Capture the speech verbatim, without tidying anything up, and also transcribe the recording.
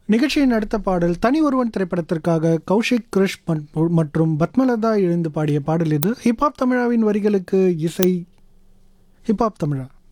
நிகழ்ச்சியின் அடுத்த பாடல் தனி ஒருவன் திரைப்படத்திற்காக கௌஷிக் கிருஷ் மட்- மற்றும் பத்மலதா எழுந்து பாடிய பாடல் இது. ஹிப்ஹாப் தமிழாவின் வரிகளுக்கு இசை ஹிப்ஹாப் தமிழா.